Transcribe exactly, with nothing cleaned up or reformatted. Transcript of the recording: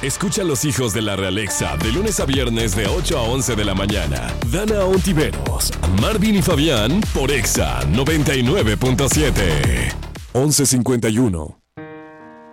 Escucha a los hijos de la Realexa de lunes a viernes de ocho a once de la mañana. Dana Ontiveros, Marvin y Fabián por Exa noventa y nueve punto siete. once cincuenta y uno.